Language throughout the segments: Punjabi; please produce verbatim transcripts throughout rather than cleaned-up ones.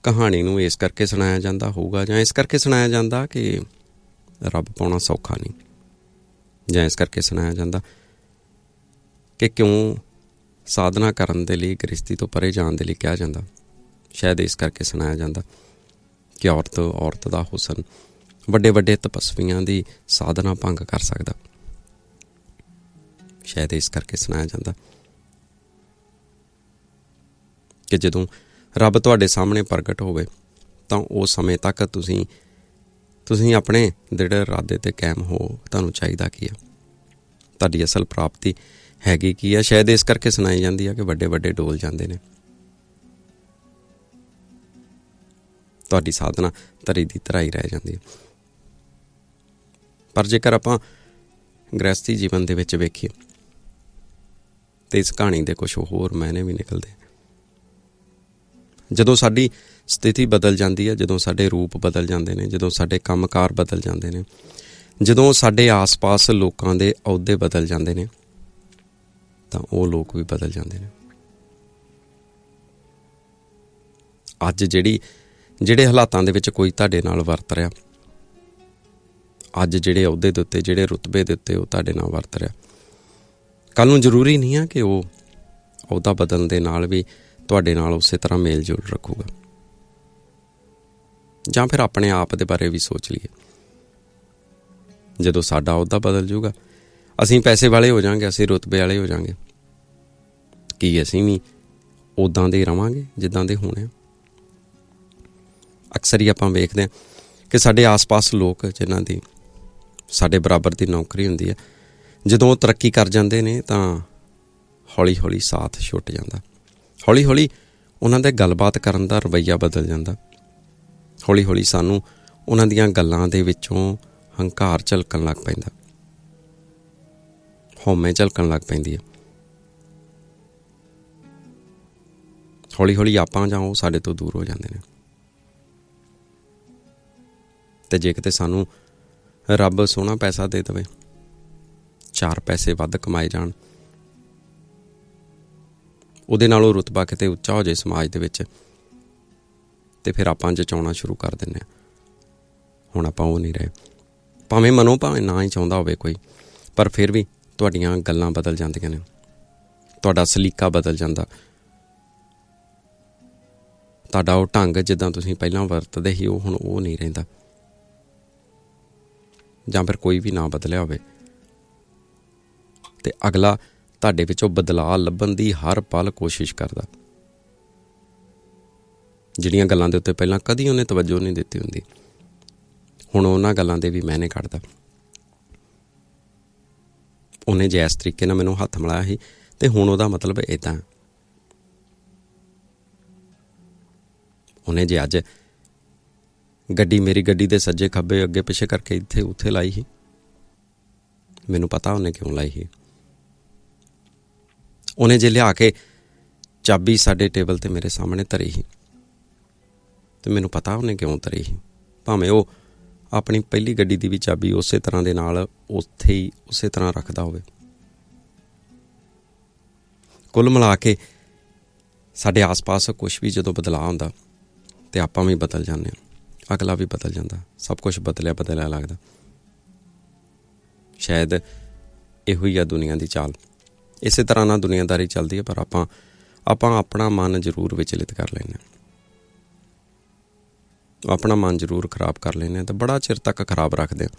ਕਹਾਣੀ ਨੂੰ ਇਸ ਕਰਕੇ ਸੁਣਾਇਆ ਜਾਂਦਾ ਹੋਊਗਾ, ਜਾਂ ਇਸ ਕਰਕੇ ਸੁਣਾਇਆ ਜਾਂਦਾ ਕਿ ਰੱਬ ਪਾਉਣਾ ਸੌਖਾ ਨਹੀਂ, ਜਾਂ ਇਸ ਕਰਕੇ ਸੁਣਾਇਆ ਜਾਂਦਾ ਕਿ ਕਿਉਂ ਸਾਧਨਾ ਕਰਨ ਦੇ ਲਈ ਗ੍ਰਸਤੀ ਤੋਂ ਪਰੇ ਜਾਣ ਦੇ ਲਈ ਕਿਹਾ ਜਾਂਦਾ। ਸ਼ਾਇਦ ਇਸ ਕਰਕੇ ਸੁਣਾਇਆ ਜਾਂਦਾ ਕਿ ਔਰਤ ਔਰਤ ਦਾ ਹੁਸਨ ਵੱਡੇ ਵੱਡੇ ਤਪਸਵੀਆਂ ਦੀ ਸਾਧਨਾ ਭੰਗ ਕਰ ਸਕਦਾ। ਸ਼ਾਇਦ ਇਸ ਕਰਕੇ ਸੁਣਾਇਆ ਜਾਂਦਾ ਕਿ ਜਦੋਂ ਰੱਬ ਤੁਹਾਡੇ ਸਾਹਮਣੇ ਪ੍ਰਗਟ ਹੋਵੇ ਤਾਂ ਉਸ ਸਮੇਂ ਤੱਕ ਤੁਸੀਂ ਤੁਸੀਂ ਆਪਣੇ ਦ੍ਰਿੜ ਇਰਾਦੇ 'ਤੇ ਕਾਇਮ ਹੋ। ਤੁਹਾਨੂੰ ਚਾਹੀਦਾ ਕੀ ਆ, ਤੁਹਾਡੀ ਅਸਲ ਪ੍ਰਾਪਤੀ ਹੈਗੀ ਕੀ ਆ। ਸ਼ਾਇਦ ਇਸ ਕਰਕੇ ਸੁਣਾਈ ਜਾਂਦੀ ਆ ਕਿ ਵੱਡੇ ਵੱਡੇ ਡੋਲ ਜਾਂਦੇ ਨੇ, ਤੁਹਾਡੀ ਸਾਧਨਾ ਧਰੀ ਦੀ ਧਰਾਈ ਰਹਿ ਜਾਂਦੀ ਹੈ। ਪਰ ਜੇਕਰ ਆਪਾਂ ਗ੍ਰਸਤੀ ਜੀਵਨ ਦੇ ਵਿੱਚ ਵੇਖੀਏ ਤੇ ਇਸ ਕਹਾਣੀ ਦੇ ਕੁਛ ਹੋਰ ਮਾਇਨੇ ਵੀ ਨਿਕਲਦੇ। ਜਦੋਂ ਸਾਡੀ ਸਥਿਤੀ ਬਦਲ ਜਾਂਦੀ ਹੈ, ਜਦੋਂ ਸਾਡੇ ਰੂਪ ਬਦਲ ਜਾਂਦੇ ਨੇ, ਜਦੋਂ ਸਾਡੇ ਕੰਮਕਾਰ ਬਦਲ ਜਾਂਦੇ ਨੇ, ਜਦੋਂ ਸਾਡੇ ਆਸ ਪਾਸ ਲੋਕਾਂ ਦੇ ਅਹੁਦੇ ਬਦਲ ਜਾਂਦੇ ਨੇ, ਤਾਂ ਉਹ ਲੋਕ ਵੀ ਬਦਲ ਜਾਂਦੇ ਨੇ। ਅੱਜ ਜਿਹੜੀ ਜਿਹੜੇ ਹਾਲਾਤਾਂ ਦੇ ਵਿੱਚ ਕੋਈ ਤੁਹਾਡੇ ਨਾਲ ਵਰਤ ਰਿਹਾ, ਅੱਜ ਜਿਹੜੇ ਅਹੁਦੇ ਦੇ ਉੱਤੇ, ਜਿਹੜੇ ਰੁਤਬੇ ਦੇ ਉੱਤੇ ਉਹ ਤੁਹਾਡੇ ਨਾਲ ਵਰਤ ਰਿਹਾ, ਕੱਲ੍ਹ ਨੂੰ ਜ਼ਰੂਰੀ ਨਹੀਂ ਆ ਕਿ ਉਹ ਅਹੁਦਾ ਬਦਲਣ ਦੇ ਨਾਲ ਵੀ ਤੁਹਾਡੇ ਨਾਲ ਉਸੇ ਤਰ੍ਹਾਂ ਮੇਲ ਜੋਲ ਰੱਖੂਗਾ। ਜਾਂ ਫਿਰ ਆਪਣੇ ਆਪ ਦੇ ਬਾਰੇ ਵੀ ਸੋਚ ਲਈਏ, ਜਦੋਂ ਸਾਡਾ ਅਹੁਦਾ ਬਦਲ ਜੂਗਾ, ਅਸੀਂ ਪੈਸੇ ਵਾਲੇ ਹੋ ਜਾਵਾਂਗੇ, ਅਸੀਂ ਰੁਤਬੇ ਵਾਲੇ ਹੋ ਜਾਵਾਂਗੇ, ਕੀ ਅਸੀਂ ਵੀ ਉੱਦਾਂ ਦੇ ਰਵਾਂਗੇ ਜਿੱਦਾਂ ਦੇ ਹੋਣੇ ਆ? ਅਕਸਰ ਹੀ ਆਪਾਂ ਵੇਖਦੇ ਹਾਂ ਕਿ ਸਾਡੇ ਆਸ ਪਾਸ ਲੋਕ ਜਿਨ੍ਹਾਂ ਦੀ ਸਾਡੇ ਬਰਾਬਰ ਦੀ ਨੌਕਰੀ ਹੁੰਦੀ ਹੈ, ਜਦੋਂ ਉਹ ਤਰੱਕੀ ਕਰ ਜਾਂਦੇ ਨੇ ਤਾਂ ਹੌਲੀ ਹੌਲੀ ਸਾਥ ਛੁੱਟ ਜਾਂਦਾ। ਹੌਲੀ ਹੌਲੀ ਉਹਨਾਂ ਦੇ ਗੱਲਬਾਤ ਕਰਨ ਦਾ ਰਵੱਈਆ ਬਦਲ ਜਾਂਦਾ। ਹੌਲੀ ਹੌਲੀ ਸਾਨੂੰ ਉਹਨਾਂ ਦੀਆਂ ਗੱਲਾਂ ਦੇ ਵਿੱਚੋਂ ਹੰਕਾਰ ਝਲਕਣ ਲੱਗ ਪੈਂਦਾ, ਹਉਮੈ ਝਲਕਣ ਲੱਗ ਪੈਂਦੀ ਹੈ। ਹੌਲੀ ਹੌਲੀ ਆਪਾਂ ਜਾਂ ਉਹ ਸਾਡੇ ਤੋਂ ਦੂਰ ਹੋ ਜਾਂਦੇ ਨੇ। ਅਤੇ ਜੇ ਕਿਤੇ ਸਾਨੂੰ ਰੱਬ ਸੋਹਣਾ ਪੈਸਾ ਦੇ ਦੇਵੇ, ਚਾਰ ਪੈਸੇ ਵੱਧ ਕਮਾਏ ਜਾਣ, ਉਹਦੇ ਨਾਲੋਂ ਰੁਤਬਾ ਕਿਤੇ ਉੱਚਾ ਹੋ ਜਾਏ ਸਮਾਜ ਦੇ ਵਿੱਚ, ਅਤੇ ਫਿਰ ਆਪਾਂ ਜਚਾਉਣਾ ਸ਼ੁਰੂ ਕਰ ਦਿੰਦੇ ਹਾਂ। ਹੁਣ ਆਪਾਂ ਉਹ ਨਹੀਂ ਰਹੇ, ਭਾਵੇਂ ਮਨੋਂ ਭਾਵੇਂ ਨਾ ਹੀ ਚਾਹੁੰਦਾ ਹੋਵੇ ਕੋਈ, ਪਰ ਫਿਰ ਵੀ ਤੁਹਾਡੀਆਂ ਗੱਲਾਂ ਬਦਲ ਜਾਂਦੀਆਂ ਨੇ, ਤੁਹਾਡਾ ਸਲੀਕਾ ਬਦਲ ਜਾਂਦਾ, ਤੁਹਾਡਾ ਉਹ ਢੰਗ ਜਿੱਦਾਂ ਤੁਸੀਂ ਪਹਿਲਾਂ ਵਰਤਦੇ ਸੀ ਉਹ ਹੁਣ ਉਹ ਨਹੀਂ ਰਹਿੰਦਾ। ਜਾਂ ਫਿਰ ਕੋਈ ਵੀ ਨਾ ਬਦਲਿਆ ਹੋਵੇ ਅਤੇ ਅਗਲਾ ਤੁਹਾਡੇ ਵਿੱਚੋਂ ਬਦਲਾਅ ਲੱਭਣ ਦੀ ਹਰ ਪਲ ਕੋਸ਼ਿਸ਼ ਕਰਦਾ। ਜਿਹੜੀਆਂ ਗੱਲਾਂ ਦੇ ਉੱਤੇ ਪਹਿਲਾਂ ਕਦੀ ਉਹਨੇ ਤਵੱਜੋ ਨਹੀਂ ਦਿੱਤੀ ਹੁੰਦੀ, ਹੁਣ ਉਹਨਾਂ ਗੱਲਾਂ ਦੇ ਵੀ ਮਾਇਨੇ ਕੱਢਦਾ। ਉਹਨੇ ਜੇ ਇਸ ਤਰੀਕੇ ਨਾਲ ਮੈਨੂੰ ਹੱਥ ਮਿਲਾਇਆ ਸੀ ਅਤੇ ਹੁਣ ਉਹਦਾ ਮਤਲਬ ਇੱਦਾਂ। ਉਹਨੇ ਜੇ ਅੱਜ ਗੱਡੀ ਮੇਰੀ ਗੱਡੀ ਦੇ ਸੱਜੇ ਖੱਬੇ ਅੱਗੇ ਪਿੱਛੇ ਕਰਕੇ ਇੱਥੇ ਉੱਥੇ ਲਾਈ ਸੀ, ਮੈਨੂੰ ਪਤਾ ਉਹਨੇ ਕਿਉਂ ਲਾਈ ਸੀ। ਉਹਨੇ ਜੇ ਲਿਆ ਕੇ ਚਾਬੀ ਸਾਡੇ ਟੇਬਲ 'ਤੇ ਮੇਰੇ ਸਾਹਮਣੇ ਧਰੀ ਸੀ, ਅਤੇ ਮੈਨੂੰ ਪਤਾ ਉਹਨੇ ਕਿਉਂ ਧਰੀ ਸੀ। ਭਾਵੇਂ ਉਹ ਆਪਣੀ ਪਹਿਲੀ ਗੱਡੀ ਦੀ ਵੀ ਚਾਬੀ ਉਸੇ ਤਰ੍ਹਾਂ ਦੇ ਨਾਲ ਉੱਥੇ ਹੀ ਉਸੇ ਤਰ੍ਹਾਂ ਰੱਖਦਾ ਹੋਵੇ। ਕੁੱਲ ਮਿਲਾ ਕੇ ਸਾਡੇ ਆਸ ਪਾਸ ਕੁਛ ਵੀ ਜਦੋਂ ਬਦਲਾਅ ਹੁੰਦਾ ਅਤੇ ਆਪਾਂ ਵੀ ਬਦਲ ਜਾਂਦੇ ਹਾਂ, ਅਗਲਾ ਵੀ ਬਦਲ ਜਾਂਦਾ, ਸਭ ਕੁਛ ਬਦਲਿਆ ਬਦਲਿਆ ਲੱਗਦਾ। ਸ਼ਾਇਦ ਇਹੋ ਹੀ ਆ ਦੁਨੀਆ ਦੀ ਚਾਲ। ਇਸੇ ਤਰ੍ਹਾਂ ਨਾਲ ਦੁਨੀਆਦਾਰੀ ਚੱਲਦੀ ਹੈ, ਪਰ ਆਪਾਂ ਆਪਾਂ ਆਪਣਾ ਮਨ ਜ਼ਰੂਰ ਵਿਚਲਿਤ ਕਰ ਲੈਂਦੇ ਹਾਂ, ਆਪਣਾ ਮਨ ਜ਼ਰੂਰ ਖਰਾਬ ਕਰ ਲੈਂਦੇ ਹਾਂ, ਅਤੇ ਬੜਾ ਚਿਰ ਤੱਕ ਖਰਾਬ ਰੱਖਦੇ ਹਾਂ।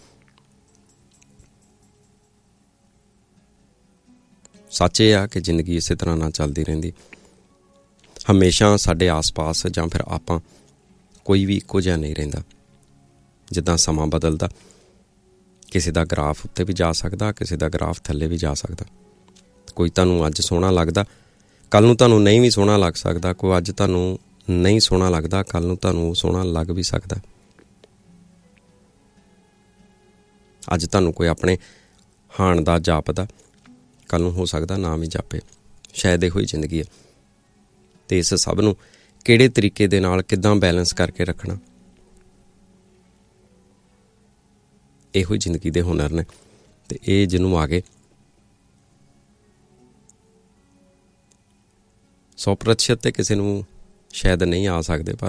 ਸੱਚ ਇਹ ਆ ਕਿ ਜ਼ਿੰਦਗੀ ਇਸੇ ਤਰ੍ਹਾਂ ਨਾਲ ਚੱਲਦੀ ਰਹਿੰਦੀ। ਹਮੇਸ਼ਾ ਸਾਡੇ ਆਸ ਪਾਸ ਜਾਂ ਫਿਰ ਆਪਾਂ ਕੋਈ ਵੀ ਇੱਕੋ ਜਿਹਾ ਨਹੀਂ ਰਹਿੰਦਾ। ਜਿੱਦਾਂ ਸਮਾਂ ਬਦਲਦਾ, ਕਿਸੇ ਦਾ ਗਰਾਫ ਉੱਤੇ ਵੀ ਜਾ ਸਕਦਾ, ਕਿਸੇ ਦਾ ਗਰਾਫ ਥੱਲੇ ਵੀ ਜਾ ਸਕਦਾ। ਕੋਈ ਤੁਹਾਨੂੰ ਅੱਜ ਸੋਹਣਾ ਲੱਗਦਾ, ਕੱਲ੍ਹ ਨੂੰ ਤੁਹਾਨੂੰ ਨਹੀਂ ਵੀ ਸੋਹਣਾ ਲੱਗ ਸਕਦਾ। ਕੋਈ ਅੱਜ ਤੁਹਾਨੂੰ ਨਹੀਂ ਸੋਹਣਾ ਲੱਗਦਾ, ਕੱਲ੍ਹ ਨੂੰ ਤੁਹਾਨੂੰ ਸੋਹਣਾ ਲੱਗ ਵੀ ਸਕਦਾ। ਅੱਜ ਤੁਹਾਨੂੰ ਕੋਈ ਆਪਣੇ ਹਾਣ ਦਾ ਜਾਪਦਾ, ਕੱਲ੍ਹ ਨੂੰ ਹੋ ਸਕਦਾ ਨਾ ਵੀ ਜਾਪੇ। ਸ਼ਾਇਦ ਇਹੋ ਹੀ ਜ਼ਿੰਦਗੀ ਹੈ। ਅਤੇ ਇਸ ਸਭ ਨੂੰ ਕਿਹੜੇ ਤਰੀਕੇ ਦੇ ਨਾਲ ਕਿੱਦਾਂ ਬੈਲੈਂਸ ਕਰਕੇ ਰੱਖਣਾ, ਇਹੋ ਹੀ ਜ਼ਿੰਦਗੀ ਦੇ ਹੁਨਰ ਨੇ। ਅਤੇ ਇਹ ਜਿਹਨੂੰ ਆ ਗਏ ਸੌ ਪ੍ਰਤੀਸ਼ਤ 'ਤੇ ਕਿਸੇ ਨੂੰ ਸ਼ਾਇਦ ਨਹੀਂ ਆ ਸਕਦੇ, ਪਰ